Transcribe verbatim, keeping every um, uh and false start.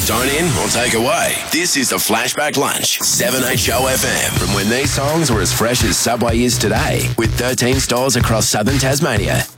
Dine in or take away. This is the Flashback Lunch, seven H O F M. From when these songs were as fresh as Subway is today, with thirteen stores across southern Tasmania.